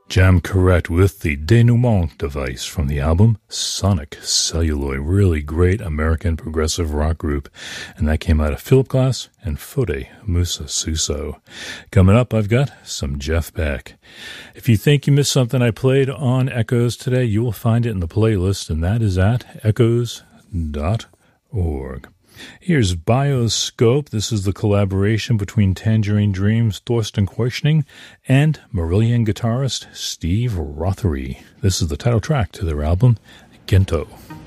Jam Correct with the Denouement device from the album Sonic Celluloid. Really great American progressive rock group. And that came out of Philip Glass and Fode Musa Suso. Coming up, I've got some Jeff Beck. If you think you missed something I played on Echoes today, you will find it in the playlist, and that is at echoes.org. Here's Bioscope. This is the collaboration between Tangerine Dream's Thorsten Querschning and Marillion guitarist Steve Rothery. This is the title track to their album, Gento.